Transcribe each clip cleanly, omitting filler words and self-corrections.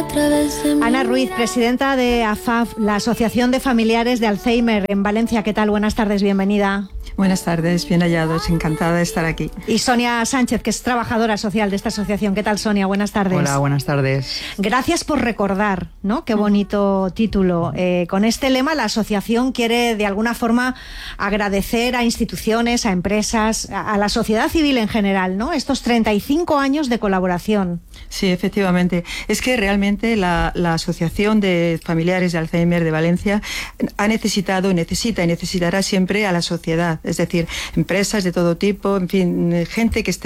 través de Ana Ruiz, presidenta de AFAF, la Asociación de Familiares de Alzheimer en Valencia. ¿Qué tal? Buenas tardes, bienvenida. Buenas tardes, bien hallados, encantada de estar aquí. Y Sonia Sánchez, que es trabajadora social de esta asociación. ¿Qué tal, Sonia? Buenas tardes. Hola, buenas tardes. Gracias por recordar, ¿no? Qué bonito título. Con este lema, la asociación quiere de alguna forma agradecer a instituciones, a empresas, a la sociedad civil en general, ¿no? Estos 35 años de colaboración. Sí, efectivamente. Es que realmente la Asociación de Familiares de Alzheimer de Valencia ha necesitado, necesita y necesitará siempre a la sociedad. Es decir, empresas de todo tipo, en fin, gente que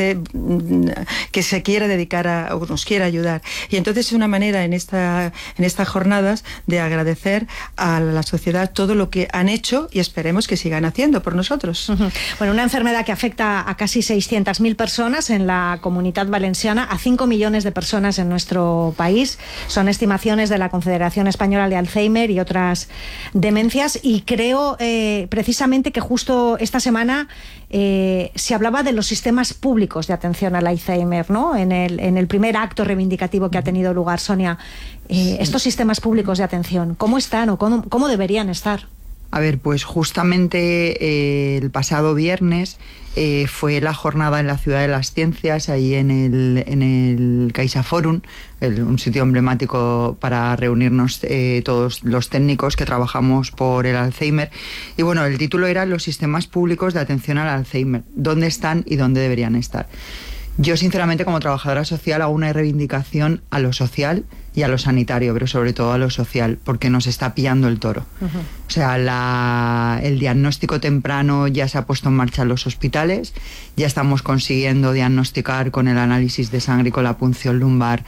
se quiera dedicar o nos quiera ayudar. Y entonces es una manera en estas jornadas de agradecer a la sociedad todo lo que han hecho y esperemos que sigan haciendo por nosotros. Bueno, una enfermedad que afecta a casi 600.000 personas en la Comunitat Valenciana, a 5 millones de personas en nuestro país. Son estimaciones de la Confederación Española de Alzheimer y otras demencias, y creo precisamente que justo esta semana se hablaba de los sistemas públicos de atención al Alzheimer, ¿no? En el primer acto reivindicativo que ha tenido lugar, Sonia. Estos sistemas públicos de atención, ¿cómo están o cómo deberían estar? A ver, pues justamente el pasado viernes fue la jornada en la Ciudad de las Ciencias, ahí en el CaixaForum, un sitio emblemático para reunirnos todos los técnicos que trabajamos por el Alzheimer. Y bueno, el título era Los sistemas públicos de atención al Alzheimer, ¿dónde están y dónde deberían estar? Yo, sinceramente, como trabajadora social, hago una reivindicación a lo social y a lo sanitario, pero sobre todo a lo social, porque nos está pillando el toro. O sea, el diagnóstico temprano ya se ha puesto en marcha en los hospitales, ya estamos consiguiendo diagnosticar con el análisis de sangre y con la punción lumbar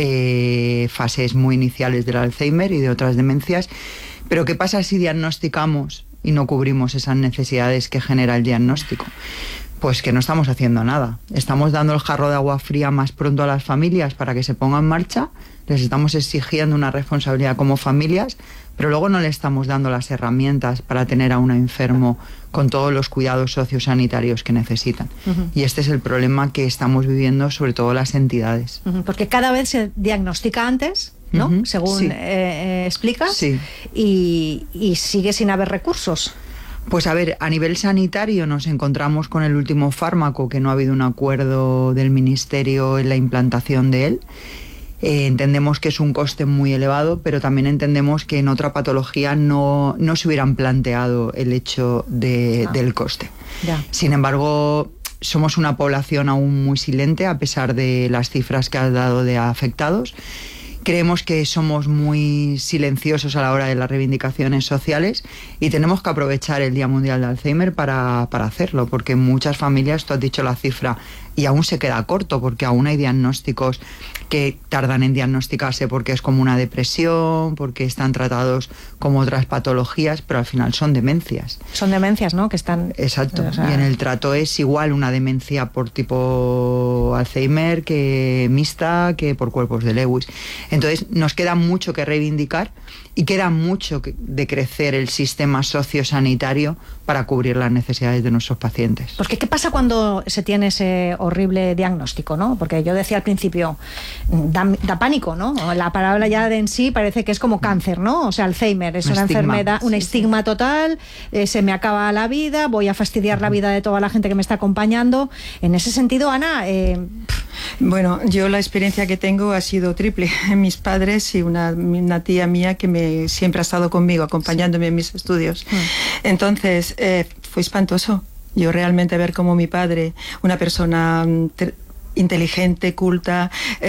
fases muy iniciales del Alzheimer y de otras demencias. Pero ¿qué pasa si diagnosticamos y no cubrimos esas necesidades que genera el diagnóstico? Pues que no estamos haciendo nada. Estamos dando el jarro de agua fría más pronto a las familias para que se pongan en marcha, les estamos exigiendo una responsabilidad como familias, pero luego no le estamos dando las herramientas para tener a un enfermo con todos los cuidados sociosanitarios que necesitan. Y este es el problema que estamos viviendo, sobre todo las entidades. Porque cada vez se diagnostica antes, ¿no? Según sí. explicas, sí. y sigue sin haber recursos. Pues a ver, a nivel sanitario nos encontramos con el último fármaco, que no ha habido un acuerdo del Ministerio en la implantación de él. Entendemos que es un coste muy elevado, pero también entendemos que en otra patología no se hubieran planteado el hecho del coste. Ya. Sin embargo, somos una población aún muy silente, a pesar de las cifras que has dado de afectados. Creemos que somos muy silenciosos a la hora de las reivindicaciones sociales y tenemos que aprovechar el Día Mundial de Alzheimer para hacerlo, porque muchas familias, tú has dicho la cifra, y aún se queda corto, porque aún hay diagnósticos que tardan en diagnosticarse porque es como una depresión, porque están tratados como otras patologías, pero al final son demencias. Son demencias, ¿no? Que están... Exacto. O sea... Y en el trato es igual una demencia por tipo Alzheimer que mixta, que por cuerpos de Lewis. Entonces nos queda mucho que reivindicar y queda mucho de crecer el sistema sociosanitario para cubrir las necesidades de nuestros pacientes. Porque ¿qué pasa cuando se tiene ese horrible diagnóstico, ¿no? Porque yo decía al principio, da pánico, ¿no? La palabra ya en sí parece que es como cáncer, ¿no? O sea, Alzheimer es una enfermedad, un estigma total, se me acaba la vida, voy a fastidiar la vida de toda la gente que me está acompañando. En ese sentido, Ana... Bueno, yo la experiencia que tengo ha sido triple. Mis padres y una tía mía que siempre ha estado conmigo, acompañándome en mis estudios. Entonces, fue espantoso. Yo realmente ver cómo mi padre, una persona inteligente, culta,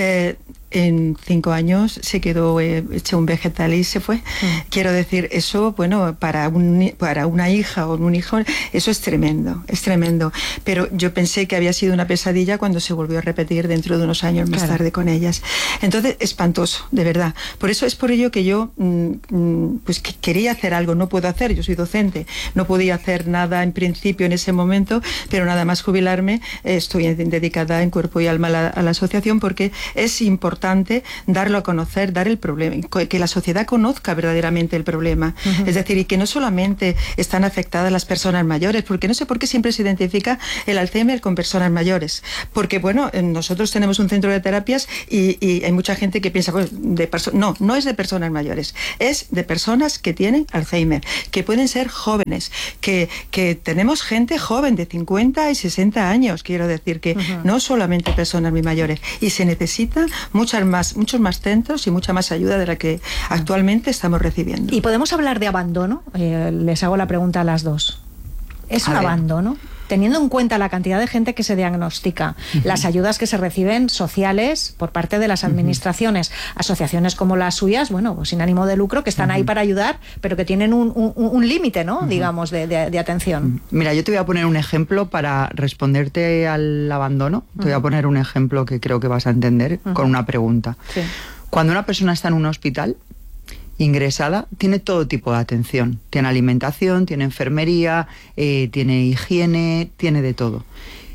en 5 años se quedó hecho un vegetal y se fue. Quiero decir, eso, bueno, para una hija o un hijo, eso es tremendo, es tremendo. Pero yo pensé que había sido una pesadilla cuando se volvió a repetir dentro de unos años más tarde con ellas. Entonces, espantoso, de verdad. Por eso es por ello que yo pues que quería hacer algo, no puedo hacer, yo soy docente, no podía hacer nada en principio en ese momento, pero nada más jubilarme, estoy dedicada en cuerpo y alma a la asociación, porque es importante importante darlo a conocer, dar el problema, que la sociedad conozca verdaderamente el problema. Es decir, y que no solamente están afectadas las personas mayores, porque no sé por qué siempre se identifica el Alzheimer con personas mayores. Porque, bueno, nosotros tenemos un centro de terapias y hay mucha gente que piensa, pues, no es de personas mayores, es de personas que tienen Alzheimer, que pueden ser jóvenes, que tenemos gente joven de 50 y 60 años, quiero decir, que no solamente personas muy mayores, y se necesita muchos más centros y mucha más ayuda de la que actualmente estamos recibiendo. ¿Y podemos hablar de abandono? Les hago la pregunta a las dos. ¿Es un abandono? Teniendo en cuenta la cantidad de gente que se diagnostica, las ayudas que se reciben sociales por parte de las administraciones, asociaciones como las suyas, bueno, pues sin ánimo de lucro, que están ahí para ayudar, pero que tienen un límite, ¿no? Digamos, de atención. Mira, yo te voy a poner un ejemplo para responderte al abandono. Te voy a poner un ejemplo que creo que vas a entender con una pregunta. Sí. Cuando una persona está en un hospital ingresada, tiene todo tipo de atención. Tiene alimentación, tiene enfermería, tiene higiene, tiene de todo.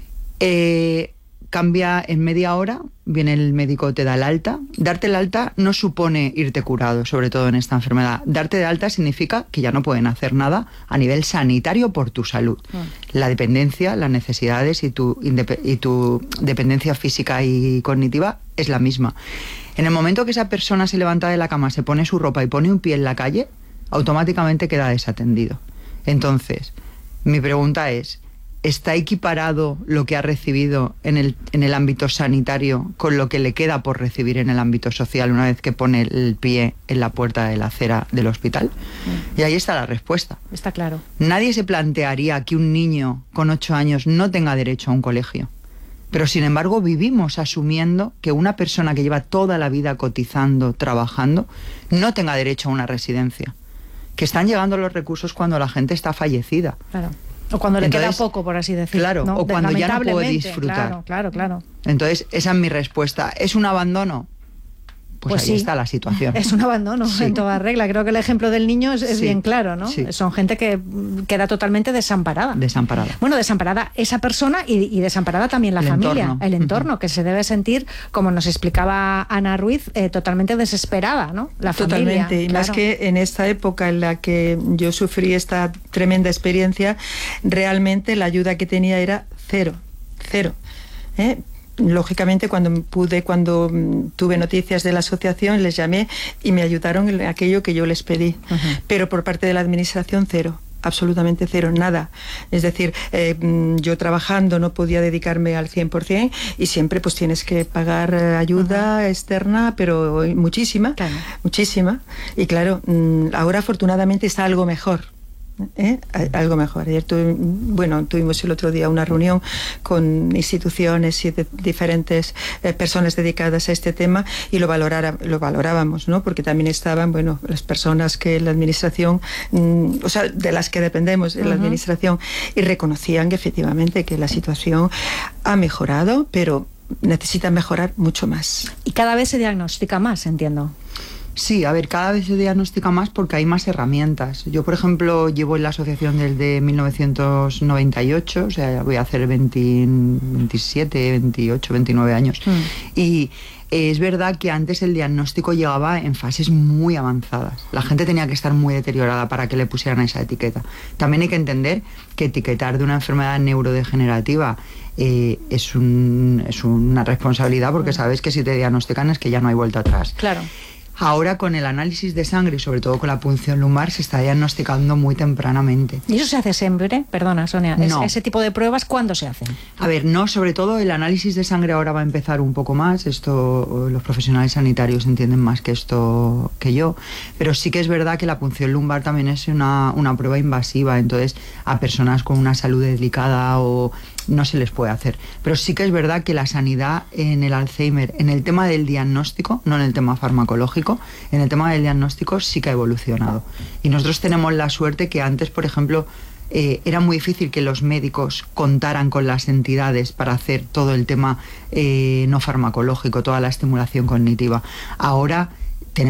Cambia en media hora, viene el médico, te da el alta. Darte el alta no supone irte curado, sobre todo en esta enfermedad. Darte de alta significa que ya no pueden hacer nada a nivel sanitario por tu salud. La dependencia, las necesidades y tu dependencia física y cognitiva es la misma. En el momento que esa persona se levanta de la cama, se pone su ropa y pone un pie en la calle, automáticamente queda desatendido. Entonces, mi pregunta es, ¿está equiparado lo que ha recibido en el ámbito sanitario con lo que le queda por recibir en el ámbito social una vez que pone el pie en la puerta de la acera del hospital? Y ahí está la respuesta. Está claro. Nadie se plantearía que un niño con 8 años no tenga derecho a un colegio. Pero sin embargo vivimos asumiendo que una persona que lleva toda la vida cotizando, trabajando, no tenga derecho a una residencia. Que están llegando los recursos cuando la gente está fallecida. Claro. O cuando le queda poco, por así decirlo. Claro, ¿no? O cuando ya no puede disfrutar. Claro. Entonces, esa es mi respuesta. ¿Es un abandono? Pues ahí sí, está la situación. Es un abandono en toda regla. Creo que el ejemplo del niño es bien claro, ¿no? Sí. Son gente que queda totalmente desamparada. Bueno, desamparada esa persona y desamparada también la familia, el entorno, que se debe sentir, como nos explicaba Ana Ruiz, totalmente desesperada, ¿no? La familia. Totalmente. Y más que en esta época en la que yo sufrí esta tremenda experiencia, realmente la ayuda que tenía era cero. Lógicamente cuando tuve noticias de la asociación les llamé y me ayudaron en aquello que yo les pedí, pero por parte de la administración cero, absolutamente cero, nada. Es decir, yo trabajando no podía dedicarme al 100% y siempre pues tienes que pagar ayuda externa, pero muchísima, muchísima. Y claro, ahora afortunadamente está algo mejor. Algo mejor. Ayer tuvimos el otro día una reunión con instituciones y de diferentes personas dedicadas a este tema y lo valorábamos, ¿no? Porque también estaban, las personas que la administración, de las que dependemos de la administración, y reconocían que efectivamente que la situación ha mejorado, pero necesita mejorar mucho más. Y cada vez se diagnostica más, entiendo. Sí, a ver, cada vez se diagnostica más porque hay más herramientas. Yo, por ejemplo, llevo en la asociación desde 1998, o sea, voy a hacer 27, 28, 29 años. Y es verdad que antes el diagnóstico llegaba en fases muy avanzadas. La gente tenía que estar muy deteriorada para que le pusieran esa etiqueta. También hay que entender que etiquetar de una enfermedad neurodegenerativa es una responsabilidad, porque sabes que si te diagnostican es que ya no hay vuelta atrás. Claro. Ahora con el análisis de sangre y sobre todo con la punción lumbar se está diagnosticando muy tempranamente. ¿Y eso se hace siempre? Perdona, Sonia. No. ¿Ese tipo de pruebas cuándo se hacen? A ver, no, sobre todo el análisis de sangre ahora va a empezar un poco más. Esto los profesionales sanitarios entienden más que esto que yo. Pero sí que es verdad que la punción lumbar también es una prueba invasiva. Entonces a personas con una salud delicada o no se les puede hacer. Pero sí que es verdad que la sanidad en el Alzheimer, en el tema del diagnóstico, no en el tema farmacológico, en el tema del diagnóstico sí que ha evolucionado. Y nosotros tenemos la suerte que antes, por ejemplo, era muy difícil que los médicos contaran con las entidades para hacer todo el tema no farmacológico, toda la estimulación cognitiva. Ahora tenemos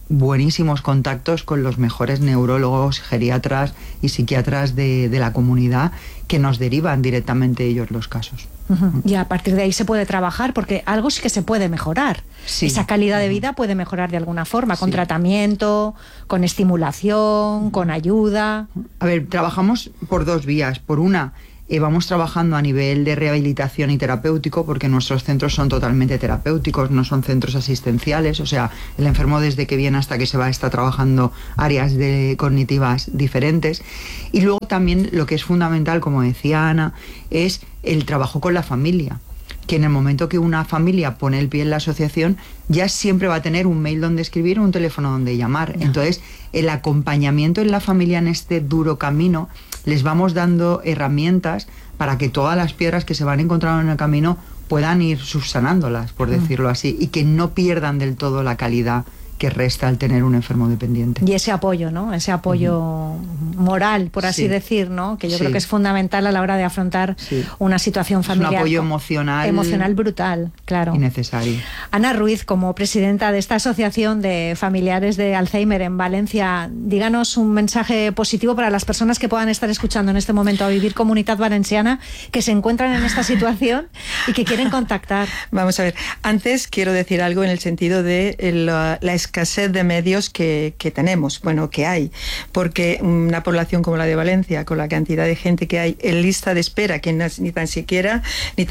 buenísimos contactos con los mejores neurólogos, geriatras y psiquiatras de la comunidad, que nos derivan directamente ellos los casos. Y a partir de ahí se puede trabajar, porque algo sí que se puede mejorar. Sí. Esa calidad de vida puede mejorar de alguna forma, con tratamiento, con estimulación, con ayuda. A ver, trabajamos por dos vías. Por una, vamos trabajando a nivel de rehabilitación y terapéutico, porque nuestros centros son totalmente terapéuticos, no son centros asistenciales. O sea, el enfermo desde que viene hasta que se va está trabajando áreas cognitivas diferentes. Y luego también lo que es fundamental, como decía Ana, es el trabajo con la familia, que en el momento que una familia pone el pie en la asociación, ya siempre va a tener un mail donde escribir o un teléfono donde llamar. Entonces, el acompañamiento en la familia en este duro camino, les vamos dando herramientas para que todas las piedras que se van encontrando en el camino puedan ir subsanándolas, por decirlo así, y que no pierdan del todo la calidad que resta al tener un enfermo dependiente. Y ese apoyo, ¿no? Ese apoyo moral, por así decir, ¿no? Que yo creo que es fundamental a la hora de afrontar una situación familiar. Es un apoyo emocional brutal, claro. Y necesario. Ana Ruiz, como presidenta de esta asociación de familiares de Alzheimer en Valencia, díganos un mensaje positivo para las personas que puedan estar escuchando en este momento a Vivir Comunitat Valenciana, que se encuentran en esta situación y que quieren contactar. Vamos a ver, antes quiero decir algo en el sentido de la escasez de medios que tenemos, bueno, que hay, porque una población como la de Valencia, con la cantidad de gente que hay en lista de espera, que ni tan siquiera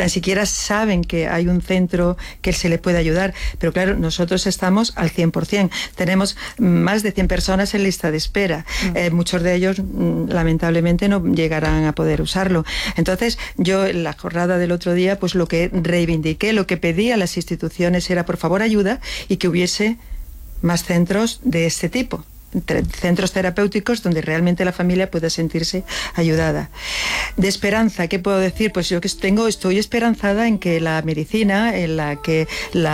saben que hay un centro que se le puede ayudar, pero claro, nosotros estamos al 100%, tenemos más de 100 personas en lista de espera, muchos de ellos lamentablemente no llegarán a poder usarlo. Entonces, yo en la jornada del otro día, pues lo que reivindiqué, lo que pedí a las instituciones era, por favor, ayuda, y que hubiese más centros de este tipo, centros terapéuticos donde realmente la familia pueda sentirse ayudada. De esperanza, ¿qué puedo decir? Pues yo que estoy esperanzada en que la medicina, en la que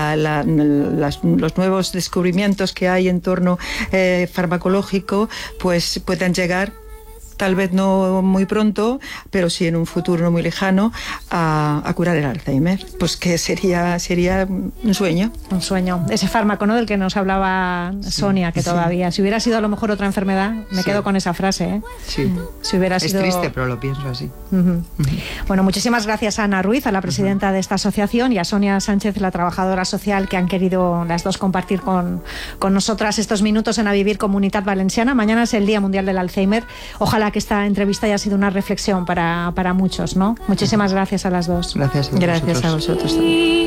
los nuevos descubrimientos que hay en torno farmacológico, pues puedan llegar, tal vez no muy pronto, pero sí en un futuro no muy lejano, a curar el Alzheimer. Pues que sería un sueño. Un sueño. Ese fármaco, ¿no?, del que nos hablaba Sonia, que todavía, si hubiera sido a lo mejor otra enfermedad, me quedo con esa frase, ¿eh? Sí. Si hubiera sido... Es triste, pero lo pienso así. Bueno, muchísimas gracias a Ana Ruiz, a la presidenta de esta asociación, y a Sonia Sánchez, la trabajadora social, que han querido las dos compartir con nosotras estos minutos en A Vivir Comunitat Valenciana. Mañana es el Día Mundial del Alzheimer. Ojalá que esta entrevista haya sido una reflexión para muchos, ¿no? Muchísimas gracias a las dos. Gracias a vosotros. Gracias a vosotros también.